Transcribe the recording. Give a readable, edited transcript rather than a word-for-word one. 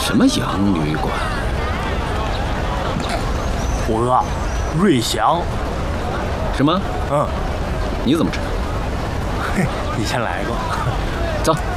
什么洋旅馆？ 虎哥，瑞祥。 什么？ 嗯， 你怎么知道？ 以前来过。 走。